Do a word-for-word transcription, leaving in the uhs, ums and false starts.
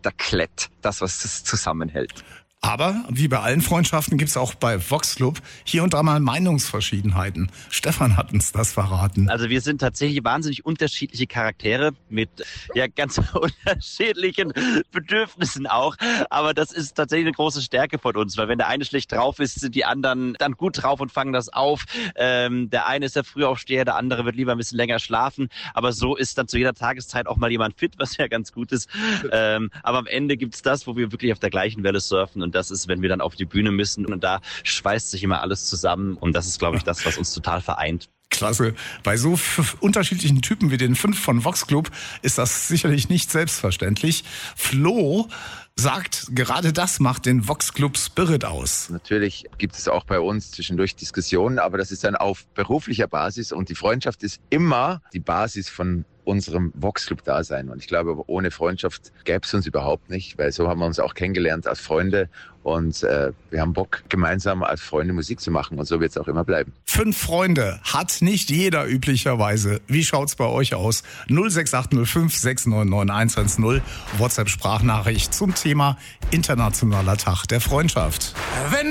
der Klett, das, was es zusammenhält. Aber wie bei allen Freundschaften gibt's auch bei Vox Club hier und da mal Meinungsverschiedenheiten. Stefan hat uns das verraten. Also wir sind tatsächlich wahnsinnig unterschiedliche Charaktere mit ja ganz unterschiedlichen Bedürfnissen auch. Aber das ist tatsächlich eine große Stärke von uns, weil wenn der eine schlecht drauf ist, sind die anderen dann gut drauf und fangen das auf. Ähm, der eine ist der Frühaufsteher, der andere wird lieber ein bisschen länger schlafen. Aber so ist dann zu jeder Tageszeit auch mal jemand fit, was ja ganz gut ist. Ähm, aber am Ende gibt's das, wo wir wirklich auf der gleichen Welle surfen. Und das ist, wenn wir dann auf die Bühne müssen und da schweißt sich immer alles zusammen und das ist, glaube ich, das, was uns total vereint. Klasse. Bei so f- unterschiedlichen Typen wie den fünf von Vox Club ist das sicherlich nicht selbstverständlich. Flo sagt, gerade das macht den Vox Club Spirit aus. Natürlich gibt es auch bei uns zwischendurch Diskussionen, aber das ist dann auf beruflicher Basis und die Freundschaft ist immer die Basis von unserem Vox Club Dasein. Und ich glaube, ohne Freundschaft gäbe es uns überhaupt nicht, weil so haben wir uns auch kennengelernt als Freunde und äh, wir haben Bock, gemeinsam als Freunde Musik zu machen und so wird es auch immer bleiben. Fünf Freunde hat nicht jeder üblicherweise. Wie schaut's bei euch aus? null sechs acht null fünf sechs neun neun eins eins null WhatsApp-Sprachnachricht zum Thema Internationaler Tag der Freundschaft. Wenn